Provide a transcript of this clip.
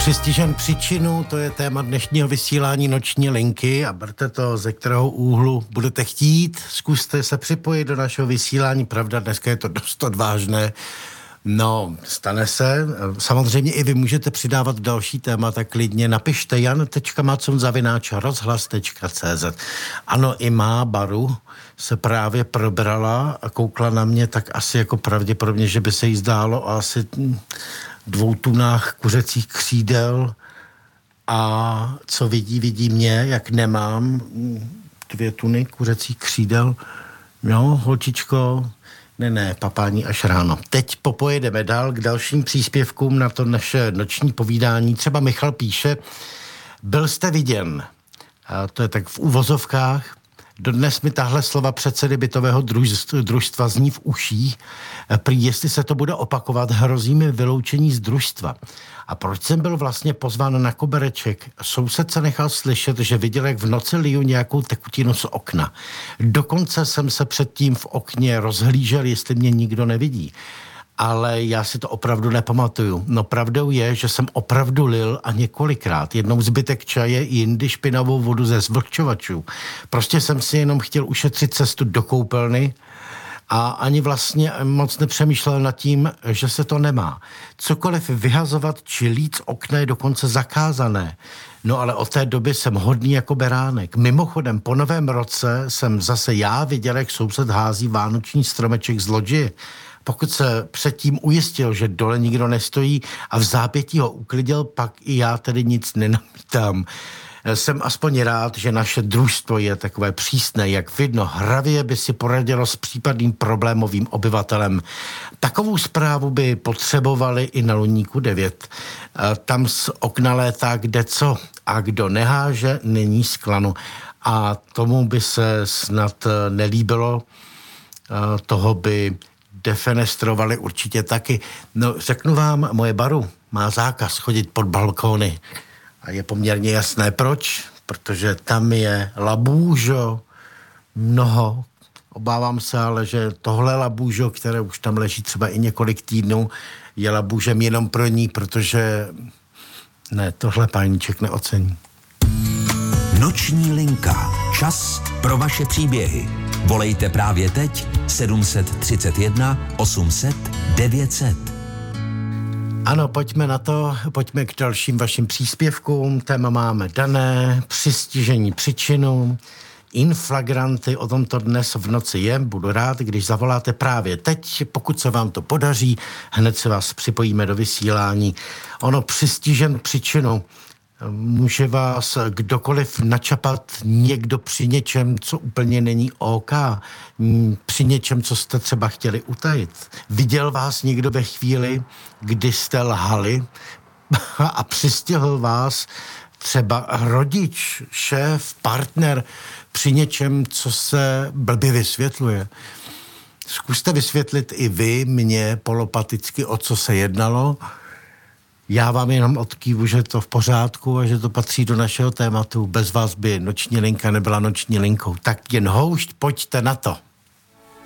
Přistižen příčinu, to je téma dnešního vysílání Noční linky a berte to, ze kterého úhlu budete chtít. Zkuste se připojit do našeho vysílání, pravda, dneska je to dost odvážné. No, stane se. Samozřejmě i vy můžete přidávat další témata, klidně napište jan.macon@rozhlas.cz. Ano, i má Baru se právě probrala a koukla na mě, tak asi jako pravděpodobně, že by se jí zdálo o asi 2 tunách kuřecích křídel a co vidí mě, jak nemám 2 tuny kuřecích křídel. No, holčičko, ne, papání až ráno. Teď popojedeme dál k dalším příspěvkům na to naše noční povídání. Třeba Michal píše, byl jste viděn, a to je tak v uvozovkách, dodnes mi tahle slova předsedy bytového družstva zní v uších. Prý, jestli se to bude opakovat, hrozí mi vyloučení z družstva. A proč jsem byl vlastně pozván na kobereček? Soused se nechal slyšet, že viděl, jak v noci liju nějakou tekutinu z okna. Dokonce jsem se předtím v okně rozhlížel, jestli mě nikdo nevidí. Ale já si to opravdu nepamatuju. No pravdou je, že jsem opravdu lil a několikrát. Jednou zbytek čaje, jindy špinavou vodu ze zvlhčovačů. Prostě jsem si jenom chtěl ušetřit cestu do koupelny a ani vlastně moc nepřemýšlel nad tím, že se to nemá. Cokoliv vyhazovat či lít z okna je dokonce zakázané. No ale od té doby jsem hodný jako beránek. Mimochodem, po Novém roce jsem zase já viděl, jak soused hází vánoční stromeček z lodži. Pokud se předtím ujistil, že dole nikdo nestojí a v zápětí ho uklidil, pak i já tedy nic nenamítám. Jsem aspoň rád, že naše družstvo je takové přísné, jak vidno, hravě by si poradilo s případným problémovým obyvatelem. Takovou zprávu by potřebovali i na Luníku 9. Tam z okna létá kde co a kdo neháže, není z klanu. A tomu by se snad nelíbilo, toho by defenestrovali určitě taky. No, řeknu vám, moje Baru má zákaz chodit pod balkóny. A je poměrně jasné proč, protože tam je labůžo mnoho. Obávám se ale, že tohle labůžo, které už tam leží třeba i několik týdnů, je labůžem jenom pro ní, protože ne, tohle páníček neocení. Noční linka. Čas pro vaše příběhy. Volejte právě teď 731 800 900. Ano, pojďme na to, pojďme k dalším vašim příspěvkům. Téma máme dané, přistižení příčinu, inflagranty, o tom to dnes v noci je. Budu rád, když zavoláte právě teď, pokud se vám to podaří, hned se vás připojíme do vysílání. Ono přistižen příčinu. Může vás kdokoliv načapat někdo při něčem, co úplně není OK. Při něčem, co jste třeba chtěli utajit. Viděl vás někdo ve chvíli, kdy jste lhali a přistihl vás třeba rodič, šéf, partner při něčem, co se blbě vysvětluje. Zkuste vysvětlit i vy mě polopaticky, o co se jednalo. Já vám jenom odkývu, že to v pořádku a že to patří do našeho tématu. Bez vás by noční linka nebyla noční linkou. Tak jen houšť, pojďte na to.